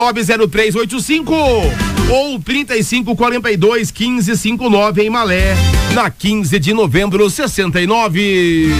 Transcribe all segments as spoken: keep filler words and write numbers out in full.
nove zero três oito cinco ou trinta e cinco quarenta e dois quinze cinquenta e nove em Malé, na quinze de novembro sessenta e nove.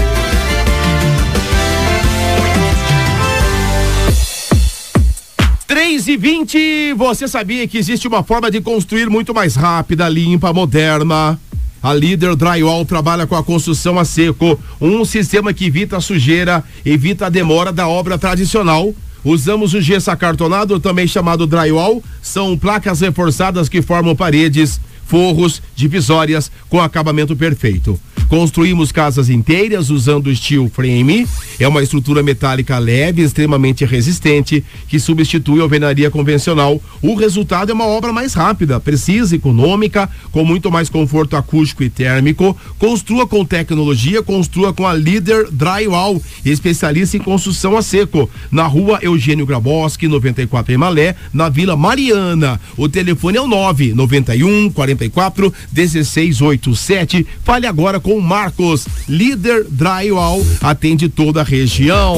três e vinte, você sabia que existe uma forma de construir muito mais rápida, limpa, moderna? A Líder Drywall trabalha com a construção a seco, um sistema que evita a sujeira, evita a demora da obra tradicional. Usamos o gesso acartonado, também chamado drywall, são placas reforçadas que formam paredes, forros, divisórias com acabamento perfeito. Construímos casas inteiras usando steel frame, é uma estrutura metálica leve, extremamente resistente, que substitui a alvenaria convencional. O resultado é uma obra mais rápida, precisa, econômica, com muito mais conforto acústico e térmico. Construa com tecnologia, construa com a Líder Drywall, especialista em construção a seco, na rua Eugênio Graboski, noventa e quatro em Malé, na Vila Mariana. O telefone é o nove nove um, quarenta e quatro, dezesseis oitenta e sete. Fale agora com o Marcos. Líder Drywall atende toda a região.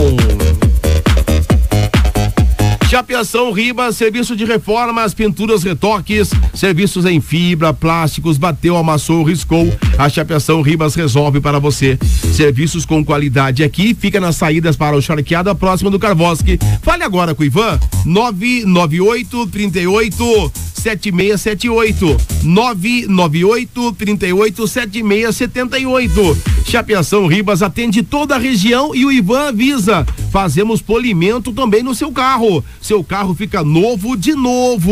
Chapeação Ribas, serviço de reformas, pinturas, retoques, serviços em fibra, plásticos, bateu, amassou, riscou. A Chapeação Ribas resolve para você. Serviços com qualidade aqui, fica nas saídas para o Charqueada, próximo do Carvoski. Fale agora com o Ivan, nove nove oito, trinta e oito, sete seis sete oito, nove nove oito, trinta e oito, sete seis sete oito. Chapeação Ribas atende toda a região e o Ivan avisa, fazemos polimento também no seu carro. Seu carro fica novo de novo.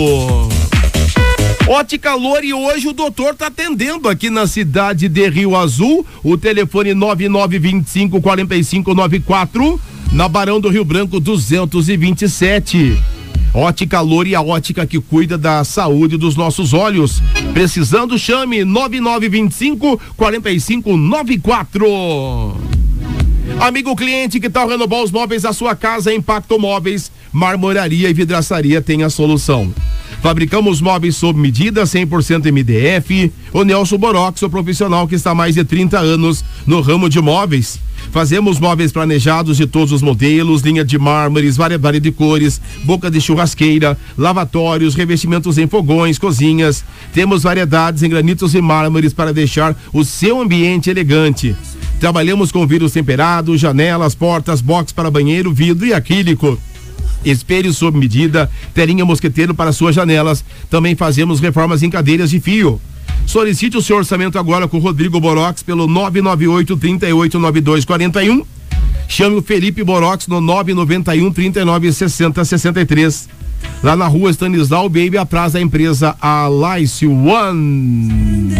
Ótica Lore, hoje o doutor tá atendendo aqui na cidade de Rio Azul. O telefone nove nove dois cinco, quatro cinco nove quatro, na Barão do Rio Branco duzentos e vinte e sete. Ótica Lore, a ótica que cuida da saúde dos nossos olhos. Precisando, chame nove nove dois cinco, quatro cinco nove quatro. Amigo cliente, que tal renovar os móveis da sua casa? Impacto Móveis, marmoraria e vidraçaria tem a solução. Fabricamos móveis sob medida, cem por cento M D F. O Nelson Borox, o profissional que está há mais de trinta anos no ramo de móveis. Fazemos móveis planejados de todos os modelos, linha de mármores, variedade de cores, boca de churrasqueira, lavatórios, revestimentos em fogões, cozinhas. Temos variedades em granitos e mármores para deixar o seu ambiente elegante. Trabalhamos com vidros temperados, janelas, portas, box para banheiro, vidro e acrílico. Espelho sob medida, telinha mosqueteiro para suas janelas. Também fazemos reformas em cadeiras de fio. Solicite o seu orçamento agora com o Rodrigo Borox pelo nove nove oito, trinta e oito, noventa e dois quarenta e um. Chame o Felipe Borox no nove nove um, trinta e nove, sessenta, sessenta e três. Lá na rua Stanislau Baby, atrás da empresa Alice One.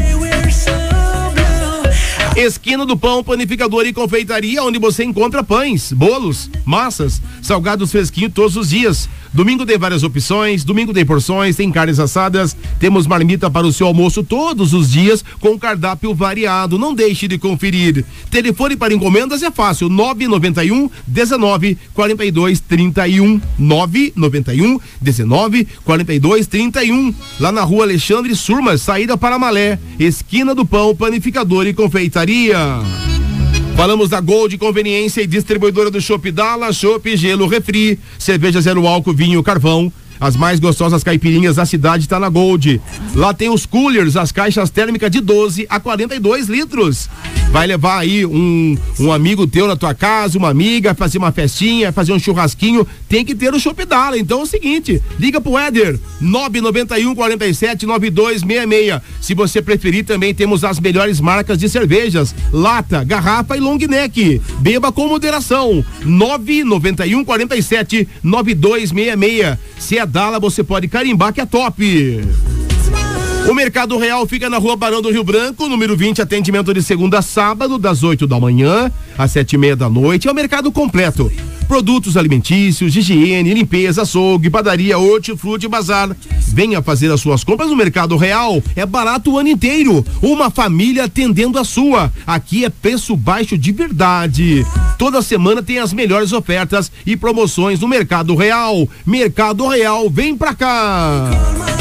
Esquina do Pão, panificador e confeitaria, onde você encontra pães, bolos, massas, salgados fresquinhos todos os dias. Domingo tem várias opções, domingo tem porções, tem carnes assadas, temos marmita para o seu almoço todos os dias com cardápio variado. Não deixe de conferir. Telefone para encomendas é fácil, nove nove um, dezenove, quarenta e dois, trinta e um, nove nove um, dezenove, quarenta e dois, trinta e um. Lá na rua Alexandre Surmas, saída para Malé, esquina do Pão, panificador e confeitaria. Falamos da Gold Conveniência e distribuidora do Chopp Dala, Chopp, Gelo, Refri, cerveja zero álcool, vinho, carvão. As mais gostosas caipirinhas da cidade tá na Gold. Lá tem os coolers, as caixas térmicas de doze a quarenta e dois litros. Vai levar aí um, um amigo teu na tua casa, uma amiga, fazer uma festinha, fazer um churrasquinho, tem que ter o Chopp Dala. Então é o seguinte, liga pro Éder, nove nove um, quarenta e sete, noventa e dois sessenta e seis. Se você preferir, também temos as melhores marcas de cervejas, lata, garrafa e long neck. Beba com moderação, nove nove um, quarenta e sete, noventa e dois sessenta e seis. Se é Dala, você pode carimbar que é top. O Mercado Real fica na rua Barão do Rio Branco, número vinte, atendimento de segunda a sábado, das oito da manhã às sete e meia da noite. É o mercado completo. Produtos alimentícios, de higiene, limpeza, açougue, padaria, hortifruti e bazar. Venha fazer as suas compras no Mercado Real. É barato o ano inteiro. Uma família atendendo a sua. Aqui é preço baixo de verdade. Toda semana tem as melhores ofertas e promoções no Mercado Real. Mercado Real, vem pra cá.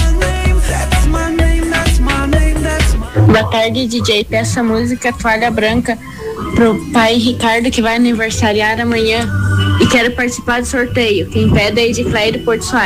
Boa tarde, D J. Peça música Toalha Branca pro pai Ricardo, que vai aniversariar amanhã. e quero participar do sorteio. Quem pede é Edicleia do Porto Soares.